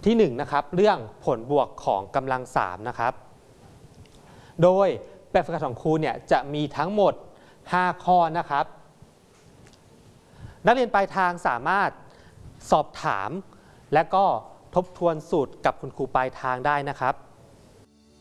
ที่1นะครับเรื่องผลบวกของกำลัง3นะครับโดยแบบฝึกหัดของครูเนี่ยจะมีทั้งหมด5ข้อนะครับนักเรียนปลายทางสามารถสอบถามและก็ทบทวนสูตรกับคุณครูปลายทางได้นะครับ